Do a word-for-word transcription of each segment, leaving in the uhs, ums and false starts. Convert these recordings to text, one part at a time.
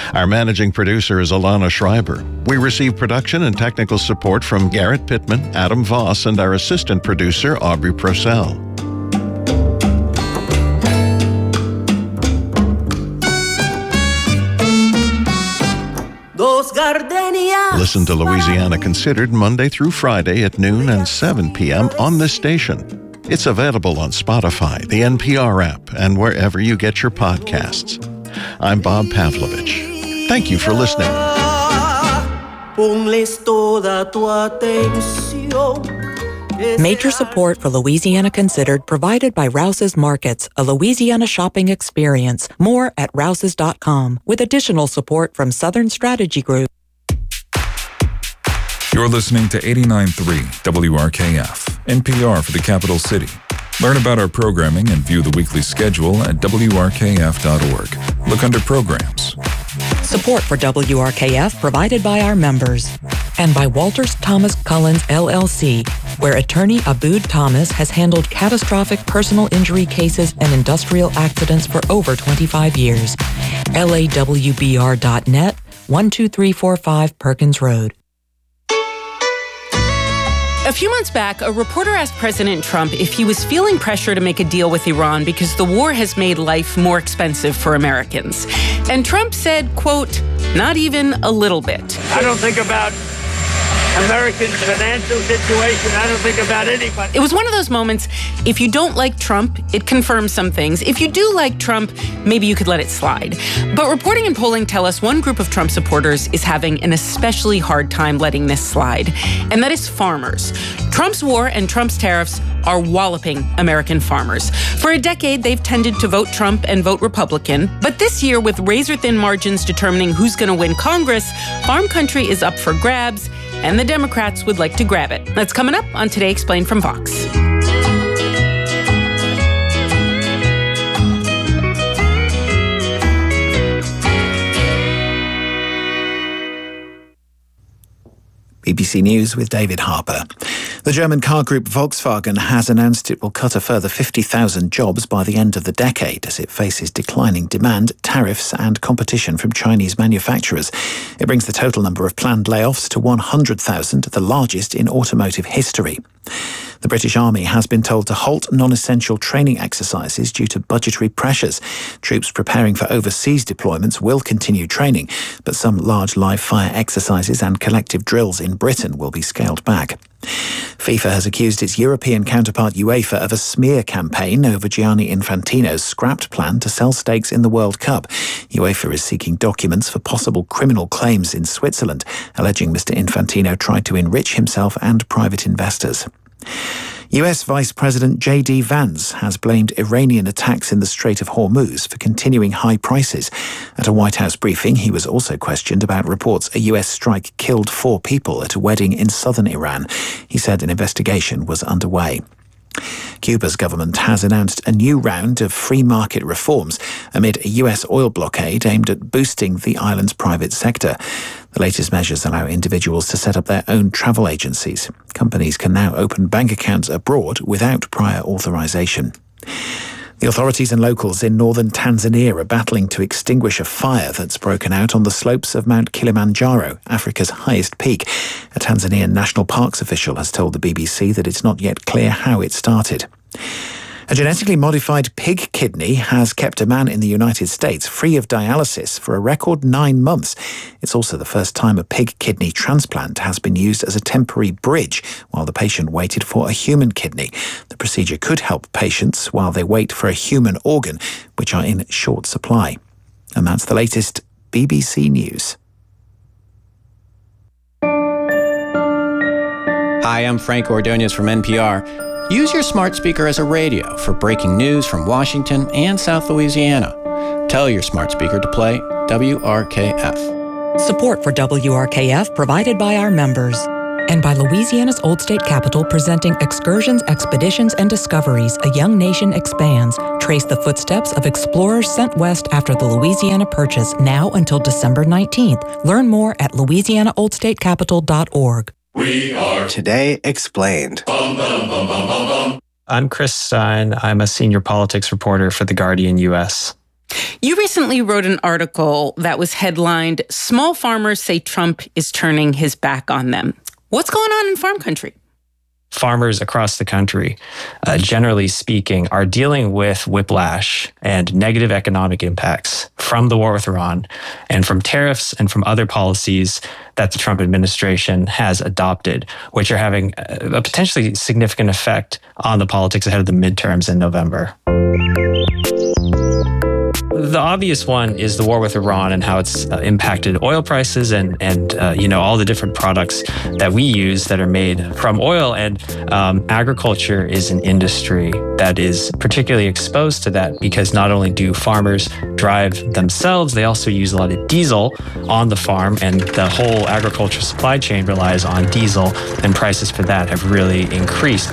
Our managing producer is Alana Schreiber. We receive production and technical support from Garrett Pittman, Adam Voss, and our assistant producer, Aubrey Purcell. Listen to Louisiana Considered Monday through Friday at noon and seven p.m. on this station. It's available on Spotify, the N P R app, and wherever you get your podcasts. I'm Bob Pavlovich. Thank you for listening. Major support for Louisiana Considered provided by Rouse's Markets, a Louisiana shopping experience. More at rouses dot com, with additional support from Southern Strategy Group. You're listening to eighty-nine point three W R K F, N P R for the capital city. Learn about our programming and view the weekly schedule at W R K F dot org. Look under Programs. Support for W R K F provided by our members and by Walters Thomas Cullins, L L C, where attorney Abood Thomas has handled catastrophic personal injury cases and industrial accidents for over twenty-five years. L A W B R dot net, one two three four five Perkins Road. A few months back, a reporter asked President Trump if he was feeling pressure to make a deal with Iran because the war has made life more expensive for Americans. And Trump said, quote, "Not even a little bit." I don't think about Americans' financial situation. I don't think about anybody. It was one of those moments, if you don't like Trump, it confirms some things. If you do like Trump, maybe you could let it slide. But reporting and polling tell us one group of Trump supporters is having an especially hard time letting this slide, and that is farmers. Trump's war and Trump's tariffs are walloping American farmers. For a decade, they've tended to vote Trump and vote Republican. But this year, with razor-thin margins determining who's going to win Congress, farm country is up for grabs, and the Democrats would like to grab it. That's coming up on Today Explained from Vox. B B C News with David Harper. The German car group Volkswagen has announced it will cut a further fifty thousand jobs by the end of the decade as it faces declining demand, tariffs and competition from Chinese manufacturers. It brings the total number of planned layoffs to one hundred thousand, the largest in automotive history. The British Army has been told to halt non-essential training exercises due to budgetary pressures. Troops preparing for overseas deployments will continue training, but some large live fire exercises and collective drills in Britain will be scaled back. FIFA has accused its European counterpart UEFA of a smear campaign over Gianni Infantino's scrapped plan to sell stakes in the World Cup. UEFA is seeking documents for possible criminal claims in Switzerland, alleging Mister Infantino tried to enrich himself and private investors. U S Vice President J D Vance has blamed Iranian attacks in the Strait of Hormuz for continuing high prices. At a White House briefing, he was also questioned about reports a U S strike killed four people at a wedding in southern Iran. He said an investigation was underway. Cuba's government has announced a new round of free market reforms amid a U S oil blockade aimed at boosting the island's private sector. The latest measures allow individuals to set up their own travel agencies. Companies can now open bank accounts abroad without prior authorization. The authorities and locals in northern Tanzania are battling to extinguish a fire that's broken out on the slopes of Mount Kilimanjaro, Africa's highest peak. A Tanzanian National Parks official has told the B B C that it's not yet clear how it started. A genetically modified pig kidney has kept a man in the United States free of dialysis for a record nine months. It's also the first time a pig kidney transplant has been used as a temporary bridge while the patient waited for a human kidney. The procedure could help patients while they wait for a human organ, which are in short supply. And that's the latest B B C News. Hi, I'm Frank Ordonez from N P R. Use your smart speaker as a radio for breaking news from Washington and South Louisiana. Tell your smart speaker to play W R K F. Support for W R K F provided by our members and by Louisiana's Old State Capitol, presenting Excursions, Expeditions, and Discoveries, A Young Nation Expands. Trace the footsteps of explorers sent west after the Louisiana Purchase, now until December nineteenth. Learn more at louisiana old state capitol dot org. We are Today Explained. Bum, bum, bum, bum, bum, bum. I'm Chris Stein. I'm a senior politics reporter for The Guardian U S. You recently wrote an article that was headlined, "Small Farmers Say Trump is Turning His Back on Them." What's going on in farm country? Farmers across the country, uh, generally speaking, are dealing with whiplash and negative economic impacts from the war with Iran and from tariffs and from other policies that the Trump administration has adopted, which are having a potentially significant effect on the politics ahead of the midterms in November. The obvious one is the war with Iran and how it's uh, impacted oil prices and, and uh, you know, all the different products that we use that are made from oil. And um, agriculture is an industry that is particularly exposed to that because not only do farmers drive themselves, they also use a lot of diesel on the farm, and the whole agricultural supply chain relies on diesel, and prices for that have really increased.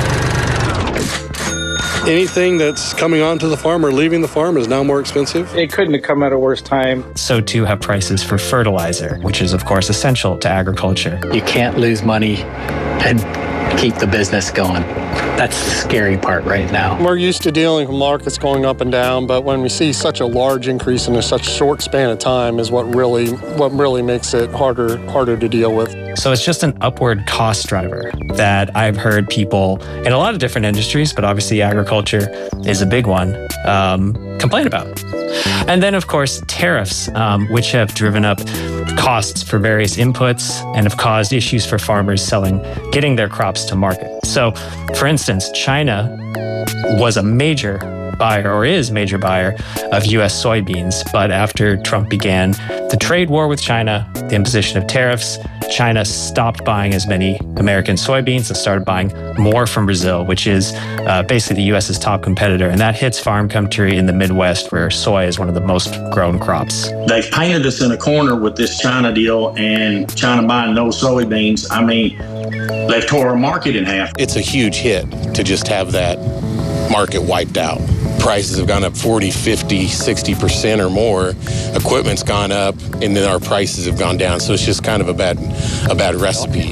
Anything that's coming onto the farm or leaving the farm is now more expensive. It couldn't have come at a worse time. So too have prices for fertilizer, which is of course essential to agriculture. You can't lose money and keep the business going. That's the scary part right now. We're used to dealing with markets going up and down, but when we see such a large increase in a such short span of time is what really what really makes it harder harder to deal with. So it's just an upward cost driver that I've heard people in a lot of different industries, but obviously agriculture is a big one, um, complain about. And then, of course, tariffs, um, which have driven up costs for various inputs and have caused issues for farmers selling, getting their crops to market. So, for instance, China was a major buyer, or is a major buyer, of U S soybeans. But after Trump began the trade war with China, the imposition of tariffs, China stopped buying as many American soybeans and started buying more from Brazil, which is uh, basically the U S's top competitor. And that hits farm country in the Midwest, where soy is one of the most grown crops. They've painted us in a corner with this China deal and China buying no soybeans. I mean, they've tore our market in half. It's a huge hit to just have that market wiped out. Prices have gone up forty, fifty, sixty percent or more. Equipment's gone up, and then our prices have gone down. So it's just kind of a bad, a bad recipe.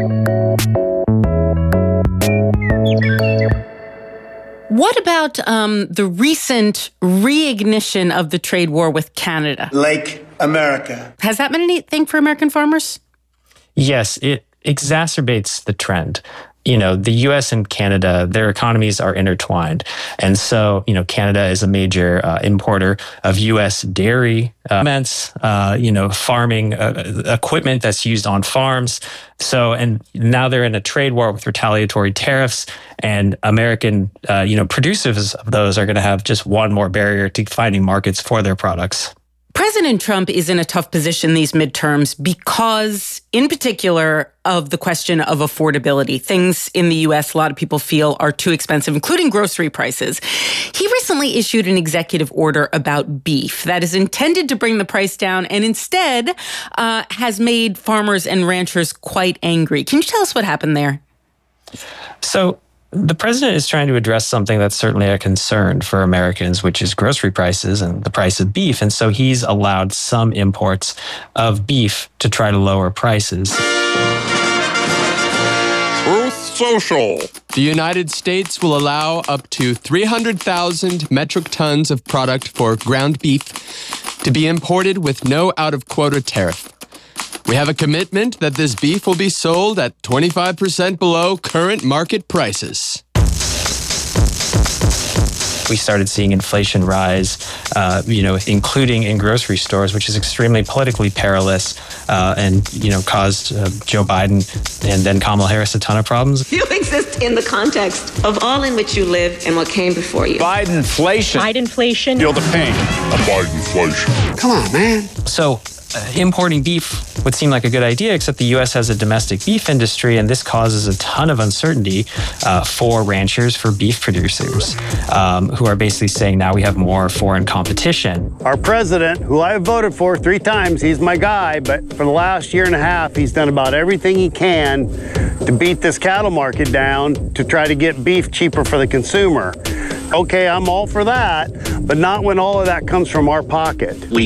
What about um, the recent reignition of the trade war with Canada? Like America. Has that been anything for American farmers? Yes, it exacerbates the trend. You know, the U S and Canada, their economies are intertwined. And so, you know, Canada is a major uh, importer of U S dairy uh, uh, you know, farming uh, equipment that's used on farms. So, and now they're in a trade war with retaliatory tariffs, and American, uh, you know, producers of those are going to have just one more barrier to finding markets for their products. President Trump is in a tough position these midterms because, in particular, of the question of affordability. Things in the U S a lot of people feel are too expensive, including grocery prices. He recently issued an executive order about beef that is intended to bring the price down and instead uh, has made farmers and ranchers quite angry. Can you tell us what happened there? So, the president is trying to address something that's certainly a concern for Americans, which is grocery prices and the price of beef. And so he's allowed some imports of beef to try to lower prices. Truth Social. The United States will allow up to three hundred thousand metric tons of product for ground beef to be imported with no out-of-quota tariff. We have a commitment that this beef will be sold at twenty-five percent below current market prices. We started seeing inflation rise, uh, you know, including in grocery stores, which is extremely politically perilous uh, and, you know, caused uh, Joe Biden and then Kamala Harris a ton of problems. You exist in the context of all in which you live and what came before you. Bidenflation. Bidenflation. Feel the pain of Bidenflation. Come on, man. So, Uh, importing beef would seem like a good idea, except the U S has a domestic beef industry, and this causes a ton of uncertainty uh, for ranchers, for beef producers, um, who are basically saying now we have more foreign competition. Our president, who I have voted for three times, he's my guy, but for the last year and a half, he's done about everything he can to beat this cattle market down to try to get beef cheaper for the consumer. Okay, I'm all for that, but not when all of that comes from our pocket. We